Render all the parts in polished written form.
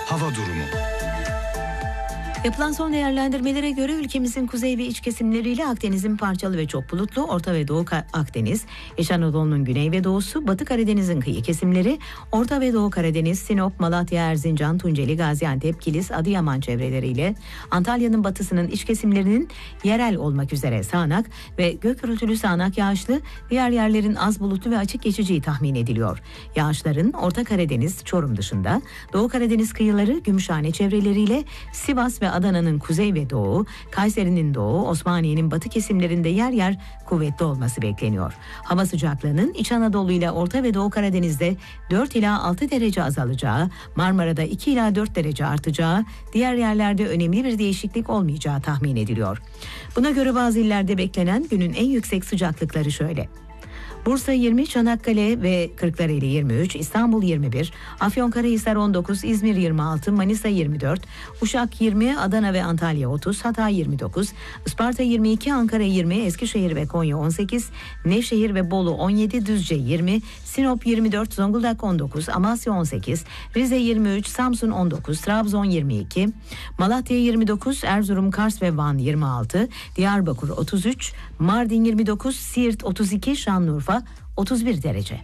hava durumu. Yapılan son değerlendirmelere göre ülkemizin kuzey ve iç kesimleriyle Akdeniz'in parçalı ve çok bulutlu, Orta ve Doğu Akdeniz, İç Anadolu'nun güney ve doğusu, Batı Karadeniz'in kıyı kesimleri, Orta ve Doğu Karadeniz, Sinop, Malatya, Erzincan, Tunceli, Gaziantep, Kilis, Adıyaman çevreleriyle Antalya'nın batısının iç kesimlerinin yerel olmak üzere sağanak ve gök gürültülü sağanak yağışlı, diğer yerlerin az bulutlu ve açık geçeceği tahmin ediliyor. Yağışların Orta Karadeniz, Çorum dışında, Doğu Karadeniz kıyıları, Gümüşhane çevreleriyle Sivas ve Adana'nın kuzey ve doğu, Kayseri'nin doğu, Osmaniye'nin batı kesimlerinde yer yer kuvvetli olması bekleniyor. Hava sıcaklığının İç Anadolu ile Orta ve Doğu Karadeniz'de 4 ila 6 derece azalacağı, Marmara'da 2 ila 4 derece artacağı, diğer yerlerde önemli bir değişiklik olmayacağı tahmin ediliyor. Buna göre bazı illerde beklenen günün en yüksek sıcaklıkları şöyle: Bursa 20, Çanakkale ve Kırklareli 23, İstanbul 21, Afyonkarahisar 19, İzmir 26, Manisa 24, Uşak 20, Adana ve Antalya 30, Hatay 29, Isparta 22, Ankara 20, Eskişehir ve Konya 18, Nevşehir ve Bolu 17, Düzce 20, Sinop 24, Zonguldak 19, Amasya 18, Rize 23, Samsun 19, Trabzon 22, Malatya 29, Erzurum, Kars ve Van 26, Diyarbakır 33, Mardin 29, Siirt 32, Şanlıurfa 31 derece.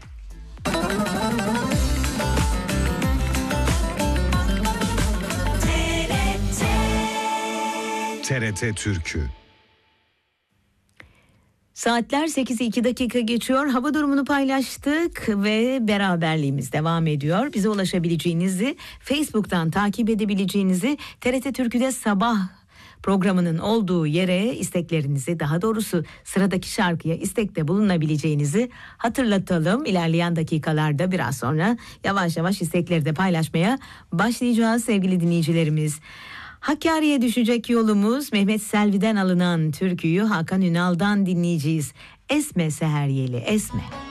TRT Türkü. Saatler 8'i 2 dakika geçiyor. Hava durumunu paylaştık ve beraberliğimiz devam ediyor. Bize ulaşabileceğinizi, Facebook'tan takip edebileceğinizi, TRT Türkü'de sabah programının olduğu yere isteklerinizi, daha doğrusu sıradaki şarkıya istekte bulunabileceğinizi hatırlatalım. İlerleyen dakikalarda biraz sonra yavaş yavaş istekleri de paylaşmaya başlayacağız sevgili dinleyicilerimiz. Hakkari'ye düşecek yolumuz, Mehmet Selvi'den alınan türküyü Hakan Ünal'dan dinleyeceğiz. Esme seher yeli esme.